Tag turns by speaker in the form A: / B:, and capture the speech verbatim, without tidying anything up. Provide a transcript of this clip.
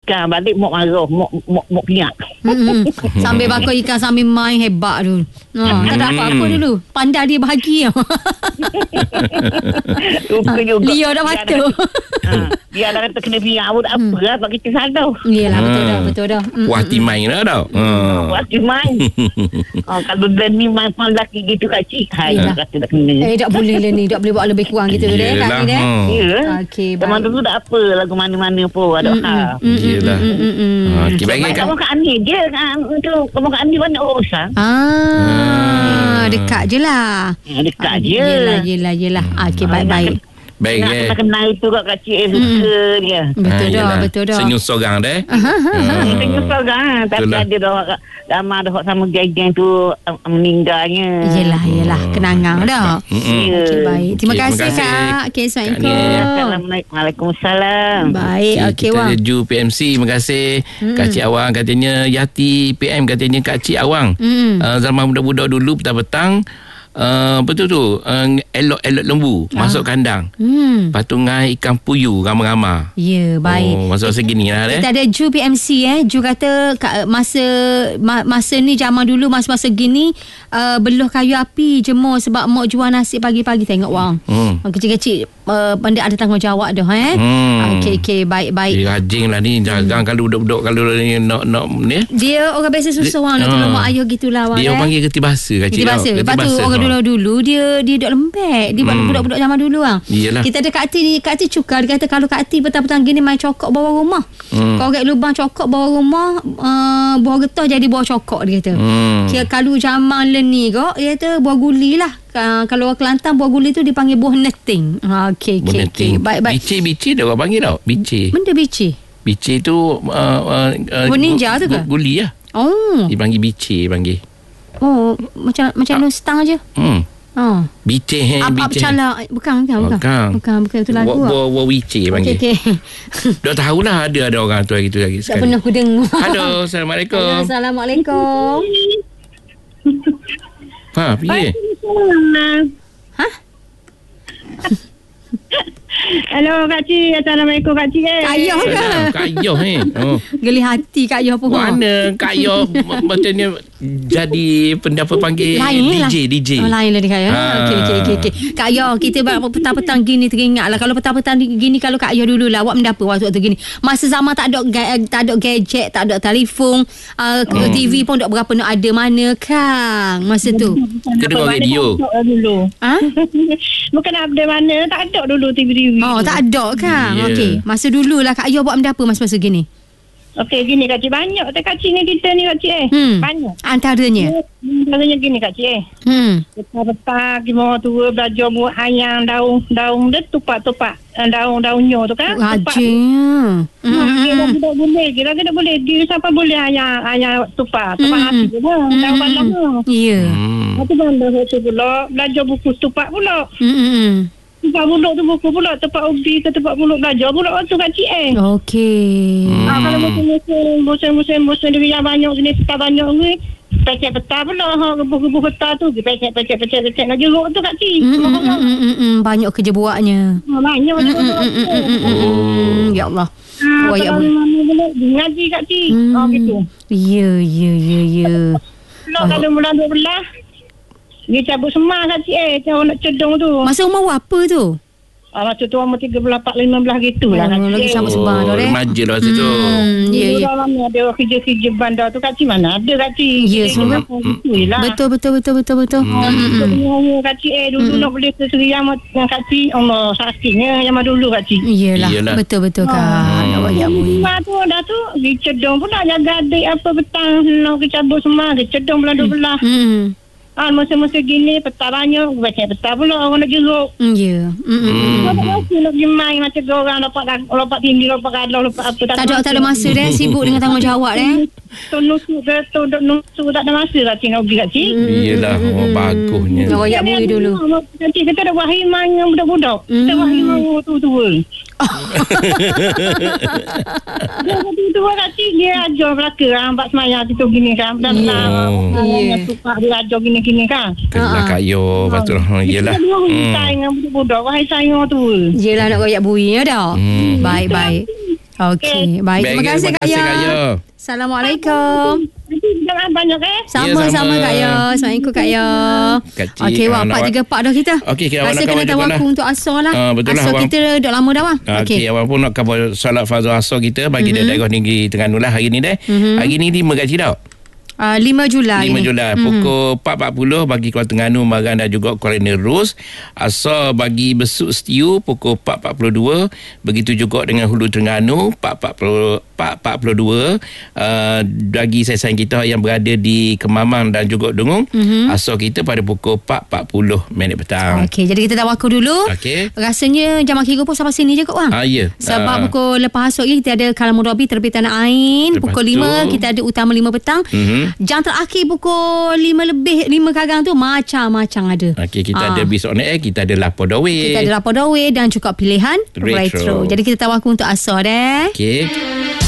A: ikan balik mok marah, mok mok mok piak.
B: Hmm. Sambil bakar ikan sambil main hebat tu. Ha, tak ada apa-apa dulu. Pandai dia bahagi.
A: Suka juga.
B: Leo dah batuk.
A: Ha, dia dah kata kena piak pun tak apa lah, bagi kita sadar.
B: Yalah, betul dah, betul dah.
C: Puas hati main lah dah.
A: Buat dia main. Oh, kalau dia ni main pun lelaki gitu kacik. Hai, kata tak kena.
B: Eh, tak boleh lah ni. Tak boleh buat lebih kurang gitu deh.
C: Yelah,
B: Kak ni deh.
C: ha.
A: Ya.
B: Okey,
A: Teman
B: baik.
A: tu tak apa lagu mana-mana pun ada hal.
C: Yelah. Okey, baik kan.
A: Kamu kat Ani dia kan tu, kamu kat Ani banyak urusan.
B: Ah, dekat je lah.
A: Ha, dekat je.
B: Yelah, yelah, yelah. Okey, baik-baik.
C: Baik
A: Nak
C: eh.
A: kena kenal itu kat kacik eh, suka dia.
B: Betul
C: Ah,
B: dah,
C: yelah.
B: betul dah.
C: Senyum seorang deh.
A: Kita nyesal kan. Tapi
C: Betul lah.
A: ada dah ramai dah sama geng-geng tu um, meninggalnya.
B: Yelah, yelah. Kenangan dah.
C: Mm-mm.
A: Ya.
B: Okey, baik. Terima
C: Okey,
B: kasih,
C: terima kasih,
B: Kak. Okey,
C: Kak
B: Assalamualaikum.
C: Nia.
A: Assalamualaikum. Waalaikumsalam.
B: Baik, okey,
C: kita
B: Wang.
C: ada Ju P M C. Terima kasih. Kak Cik Awang katanya Yati P M katanya Kak Cik Awang.
B: Mm.
C: Uh, zaman budak-budak dulu petang-petang uh, betul tu uh, elok-elok lembu masuk kandang.
B: Hmm.
C: Patungan ikan puyuh ramai-ramai.
B: Ya, baik.
C: Oh, masa segini lah eh.
B: Kita ada Ju P M C eh. Ju kata ka- masa ma- masa ni zaman dulu masa-masa gini uh, beluh kayu api jemur sebab mak jual nasi pagi-pagi tengok wang.
C: Hmm.
B: Kecil-kecil uh, benda ada tanggungjawab dah eh.
C: Hmm.
B: Okey okey baik-baik.
C: Eh, rajin lah ni. Jagang kalau budak-budak kalau ni nak nak ni.
B: Dia orang biasa susah wang nak tolong mak ayah gitulah wang.
C: Dia
B: eh.
C: panggil kerti bahasa Kak Cik.
B: Kerti bahasa. Lepas tu orang dulu-dulu dia dia duduk lembek. Dia buat
C: Hmm.
B: budak-budak zaman dulu bang.
C: Iyalah.
B: Kita ada Kak Ati ni, Kak Ati cukar dia kata kalau Kak Ati petang-petang gini main cokok bawah rumah.
C: Hmm.
B: Korek lubang cokok bawah rumah, uh, buah getah jadi buah cokok dia kata.
C: Hmm.
B: Kira kalau zaman le ni kok dia kata buah guli lah. Uh, kalau orang Kelantan buah guli tu dipanggil buah neting. Ha okey okey okey. Baik-baik.
C: Bici-bici dia orang panggil tau. Bici.
B: Benda bici.
C: Bici tu uh, uh, uh,
B: Buah ninja tu ke?
C: Guli lah.
B: Oh.
C: Dia panggil bici panggil.
B: Oh, macam macam ah. stang je.
C: Hmm.
B: Oh.
C: Bici he
B: Apa
C: bici.
B: cala bukan bukan bukan.
C: Bukan.
B: Bukan bukan itu lagu.
C: Wa wa wici panggil.
B: Okey okey.
C: Dah tahulah ada ada orang tu gitu lagi
B: Tak
C: sekali.
B: pernah aku dengar.
C: Halo, Assalamualaikum.
B: Assalamualaikum.
C: Ha, piye?
B: Ha?
A: Hello Kak Cik. Assalamualaikum Kak Cik. Eh.
B: Kayah ke?
C: Kayah eh. Oh.
B: Geli hati Kak Yoh pun.
C: Mana Kayah macamnya jadi pendapat panggil
B: Lain
C: D J
B: lah.
C: D J.
B: Oh, lain lah dia Kak Yoh.
C: Ha.
B: Okey okey okey okey. Kak Yoh kita petang-petang gini teringat lah. Kalau petang-petang gini kalau Kak Yoh dulu lah awak mendapat waktu-waktu gini. Masa zaman tak ada tak ada gadget, tak ada telefon, uh,
C: Hmm.
B: T V pun tak berapa nak ada mana Kang masa tu.
C: Kita dengar radio.
A: Dulu.
B: Ha?
A: Bukan update mana. Tak ada dulu T V T V.
B: Oh tak ada Kang.
C: Ya.
B: Okey. Masa dululah Kak Yoh buat benda apa masa-masa gini?
A: Okey, gini Kak Cik. Banyak tak Kak Cik ni kita ni Kak Cik eh.
B: Hmm.
A: Banyak.
B: Antaranya.
A: Contohnya gini Kak Cik eh.
B: Hmm.
A: Petang-petang di bawah tua belajar buat ayam daun. Daun dia tupak-tupak. Daun-daunnya tu kan. Tupak.
B: Rajin.
A: Hmm, kira tidak boleh. Kira tidak boleh. Dia siapa boleh ayam ayam tupak. Tupak
B: Hmm.
A: hati je lah. Daun pandang tu.
B: Ya.
C: Hmm.
A: Lepas tu benda tu pula. Belajar buku tupak pula.
B: Hmm, hmm, hmm.
A: Tupak buluk tu buku pula. Tupak ubi ke tupak buluk belajar pula tu Kak Cik eh.
B: Okey.
A: Ah, kalau musim-musim, musim-musim, musim dia yang banyak jenis peta banyak ni, pecek peta pula, ha, gebuh-gebuh peta tu, pecek, pecek, pecek, pecek, nak jeruk tu Kak Cik.
B: Mm, mm, mm, mm, mm, mm. Banyak kerja buatnya.
A: Ha, banyak
B: Mm,
A: dia
B: mm, mm, mm, mm, mm, mm. Ya Allah.
A: Ha,
B: Oh, ya
A: kalau
B: Allah.
A: mana boleh ngaji Kak Cik.
B: Hmm.
A: Ha, gitu.
B: Ya, ya, ya, ya.
A: Pula kalau bulan dua belas, dia cabut semar Kak Cik eh, cara nak cedong tu.
B: Masa umur apa tu?
A: Ah, masa tu umur tiga belas, empat belas, lima belas gitu lah Kak
B: Oh, lagi
A: Cik.
B: sama sebar dah
C: Oh,
B: deh.
C: remaja lah situ.
B: Hmm, ya, ya.
A: Dulu lama ada kerja-kerja bandar tu Kak Cik, mana ada Kak Cik.
B: Ya,
A: Kerja
B: semua.
A: apa gitu je lah.
B: Betul, betul, betul, betul, betul.
A: Hmm.
B: Mm, mm, mm.
A: Kak Cik eh dulu nak boleh ke Seri Ahmad dengan Kak Cik. Allah sakitnya zaman dulu Kak Cik.
B: Iyalah,
C: Iyalah.
B: betul, betul Kak. Nak banyak bui.
A: Semua tu dah tu pergi cedong pula jaga adik apa petang nak pergi cabut semua pergi cedong bulan dua belas.
B: Hmm.
A: Ah masa-masa gini peta banyak baca peta pula orang nak jeruk.
B: Hmm, ya. Mm, mm, mm.
A: Tak ada masa nak pergi main macam orang lompat lompat tinggi lompat galau lompat apa
B: Tak ada, tak ada masa deh. Sibuk dengan tanggungjawab deh.
A: Tu nusuk ke tu duk nusuk tak ada masa Kak Cik nak pergi Kak Cik.
C: Iyalah, oh, bagusnya.
B: Nak royak bui dulu.
A: Kak Cik kita ada wahimah dengan budak-budak. Kita
B: Hmm.
A: wahimah tua-tua. Dia tua-tua Kak Cik dia ajar belaka hambat semayang situ gini kan. Dan
C: Oh.
A: yeah. Tupak dia ajar gini-gini kan.
C: Kelah Kak Yo. Lepas tu lah. Iyalah.
A: Kita dua
C: Hmm.
A: saing dengan budak-budak. Wahai saing orang tua.
B: Yelah nak royak bui ya dah.
C: Hmm.
B: Baik, baik. Okey, baik. Terima
C: Baik,
B: kasih
C: terima
B: Kak
C: kasih,
B: Yo.
C: Kak Yo.
B: Assalamualaikum.
A: Nanti jangan banyak eh.
B: Sama-sama
C: Yes,
B: Kak Yo. Assalamualaikum Kak Yo.
C: Kacik,
B: Okey,
C: ah,
B: wah, empat
C: nak-
B: tiga empat dah kita.
C: Okey, kita awak
B: Rasa
C: nak
B: kena
C: kawal
B: tahu
C: juga
B: aku
C: lah.
B: untuk asar lah.
C: Ah, betul lah,
B: Asar
C: abang.
B: kita dah lama dah bang.
C: Okey,
B: Okey.
C: okay, abang pun nak cover solat fardu asar kita bagi mm-hmm. daerah negeri Terengganu lah hari ni deh. Mm-hmm. Hari ni lima gaji dah.
B: Uh, lima Julai
C: lima
B: ini.
C: Julai
B: Hmm.
C: pukul empat empat puluh bagi Kuala Terengganu, Magan dan juga Kuala Nerus. Asal bagi Besut Setiu pukul empat empat puluh dua. Begitu juga dengan Hulu Terengganu empat empat puluh dua. Uh, bagi sayang kita yang berada di Kemamang dan juga Dengung, mm-hmm. asal kita pada pukul empat empat puluh minit petang.
B: Okey, jadi kita dah waktu dulu.
C: Okey.
B: Rasanya jam akhir pun sampai sini je kot bang.
C: Ah, ya.
B: Sebab
C: Ah.
B: pukul lepas asuk ni kita ada Kalam Murabi terbitan Ain.
C: Lepas
B: Pukul
C: tu,
B: lima kita ada Utama lima petang.
C: Mhm.
B: Jam terakhir pukul lima lebih lima karang tu macam-macam ada.
C: Okey, kita
B: Ah.
C: ada Bis on Air, kita ada Lapor Dawe.
B: Kita ada Lapor Dawe dan juga pilihan
C: Retro.
B: retro. Jadi kita tawarkan untuk asar deh.
C: Okey.